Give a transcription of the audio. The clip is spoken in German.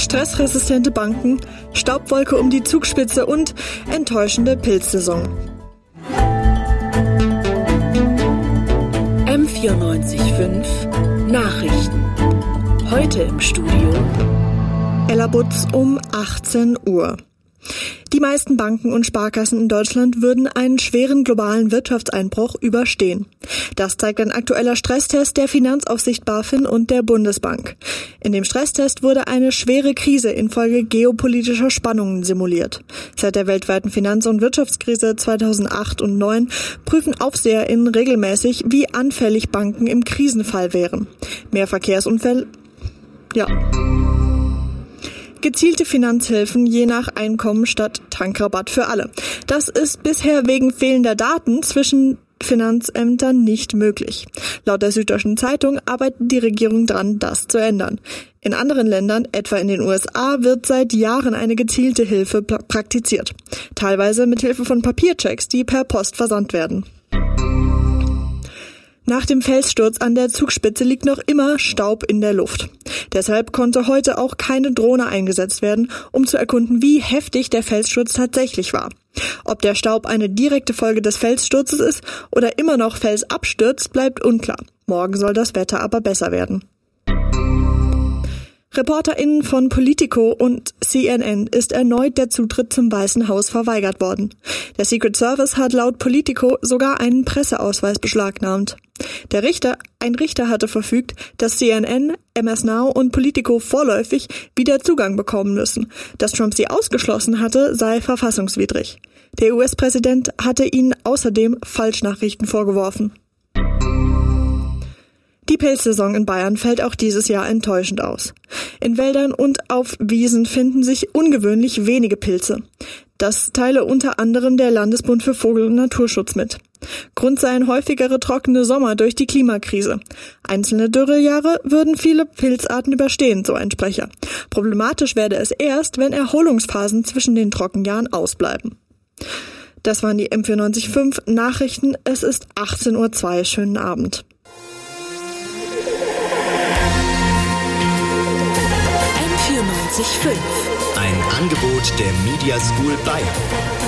stressresistente Banken, Staubwolke um die Zugspitze und enttäuschende Pilzsaison. M94.5 Nachrichten. Heute im Studio Ella Butz um 18 Uhr. Die meisten Banken und Sparkassen in Deutschland würden einen schweren globalen Wirtschaftseinbruch überstehen. Das zeigt ein aktueller Stresstest der Finanzaufsicht BaFin und der Bundesbank. In dem Stresstest wurde eine schwere Krise infolge geopolitischer Spannungen simuliert. Seit der weltweiten Finanz- und Wirtschaftskrise 2008 und 2009 prüfen AufseherInnen regelmäßig, wie anfällig Banken im Krisenfall wären. Mehr Verkehrsunfälle, gezielte Finanzhilfen je nach Einkommen statt Tankrabatt für alle. Das ist bisher wegen fehlender Daten zwischen Finanzämtern nicht möglich. Laut der Süddeutschen Zeitung arbeitet die Regierung dran, das zu ändern. In anderen Ländern, etwa in den USA, wird seit Jahren eine gezielte Hilfe praktiziert. Teilweise mit Hilfe von Papierchecks, die per Post versandt werden. Nach dem Felssturz an der Zugspitze liegt noch immer Staub in der Luft. Deshalb konnte heute auch keine Drohne eingesetzt werden, um zu erkunden, wie heftig der Felssturz tatsächlich war. Ob der Staub eine direkte Folge des Felssturzes ist oder immer noch Felsabsturz, bleibt unklar. Morgen soll das Wetter aber besser werden. ReporterInnen von Politico und CNN ist erneut der Zutritt zum Weißen Haus verweigert worden. Der Secret Service hat laut Politico sogar einen Presseausweis beschlagnahmt. Ein Richter hatte verfügt, dass CNN, MS Now und Politico vorläufig wieder Zugang bekommen müssen. Dass Trump sie ausgeschlossen hatte, sei verfassungswidrig. Der US-Präsident hatte ihnen außerdem Falschnachrichten vorgeworfen. Die Pilzsaison in Bayern fällt auch dieses Jahr enttäuschend aus. In Wäldern und auf Wiesen finden sich ungewöhnlich wenige Pilze. Das teile unter anderem der Landesbund für Vogel- und Naturschutz mit. Grund seien häufigere trockene Sommer durch die Klimakrise. Einzelne Dürrejahre würden viele Pilzarten überstehen, so ein Sprecher. Problematisch werde es erst, wenn Erholungsphasen zwischen den Trockenjahren ausbleiben. Das waren die M94.5 Nachrichten. Es ist 18:02 Uhr. Schönen Abend. M94.5 Ein Angebot der Media School Bayern.